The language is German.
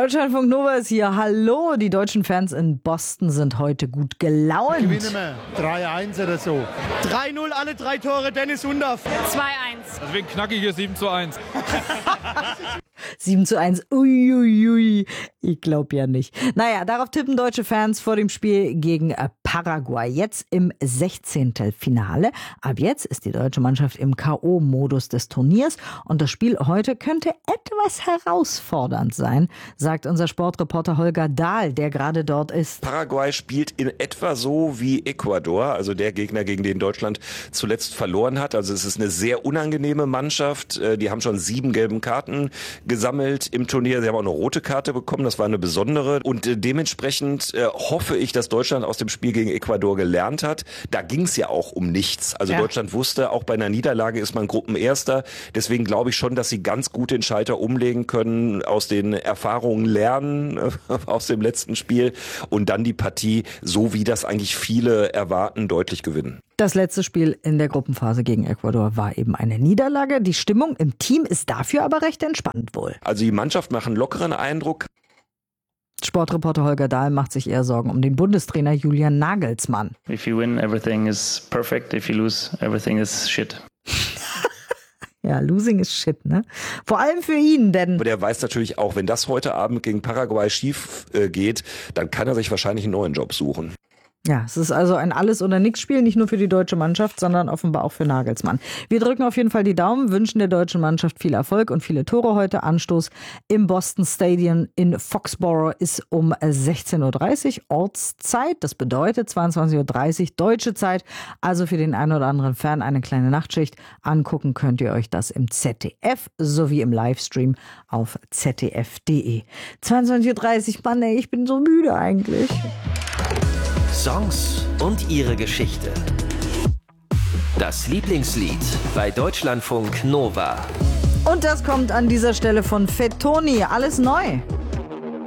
Deutschlandfunk Nova ist hier. Hallo, die deutschen Fans in Boston sind heute gut gelaunt. Gewinnen wir 3-1 oder so. 3-0, alle 3 Tore, Dennis Undaff. 2-1. Deswegen knackiges 7-1. 7-1, uiuiui, ich glaube ja nicht. Naja, darauf tippen deutsche Fans vor dem Spiel gegen Paraguay. Jetzt im 16. Finale. Ab jetzt ist die deutsche Mannschaft im K.O.-Modus des Turniers und das Spiel heute könnte etwas herausfordernd sein, sagt unser Sportreporter Holger Dahl, der gerade dort ist. Paraguay spielt in etwa so wie Ecuador, also der Gegner, gegen den Deutschland zuletzt verloren hat. Also es ist eine sehr unangenehme Mannschaft. Die haben schon 7 gelben Karten gesammelt im Turnier. Sie haben auch eine rote Karte bekommen, das war eine besondere. Und dementsprechend hoffe ich, dass Deutschland aus dem Spiel gegen Ecuador gelernt hat. Da ging es ja auch um nichts. Also Deutschland wusste, auch bei einer Niederlage ist man Gruppenerster. Deswegen glaube ich schon, dass sie ganz gut den Schalter umlegen können, aus den Erfahrungen lernen aus dem letzten Spiel und dann die Partie, so wie das eigentlich viele erwarten, deutlich gewinnen. Das letzte Spiel in der Gruppenphase gegen Ecuador war eben eine Niederlage. Die Stimmung im Team ist dafür aber recht entspannt wohl. Also die Mannschaft macht einen lockeren Eindruck. Sportreporter Holger Dahl macht sich eher Sorgen um den Bundestrainer Julian Nagelsmann. If you win, everything is perfect. If you lose, everything is shit. Ja, losing is shit, ne? Vor allem für ihn, denn... Aber der weiß natürlich auch, wenn das heute Abend gegen Paraguay schief geht, dann kann er sich wahrscheinlich einen neuen Job suchen. Ja, es ist also ein Alles-oder-Nix-Spiel, nicht nur für die deutsche Mannschaft, sondern offenbar auch für Nagelsmann. Wir drücken auf jeden Fall die Daumen, wünschen der deutschen Mannschaft viel Erfolg und viele Tore heute. Anstoß im Boston Stadium in Foxborough ist um 16.30 Uhr Ortszeit. Das bedeutet 22.30 Uhr deutsche Zeit. Also für den einen oder anderen Fan eine kleine Nachtschicht. Angucken könnt ihr euch das im ZDF sowie im Livestream auf zdf.de. 22.30 Uhr, Mann, ey, ich bin so müde eigentlich. Songs und ihre Geschichte. Das Lieblingslied bei Deutschlandfunk Nova. Und das kommt an dieser Stelle von Fettoni. Alles neu.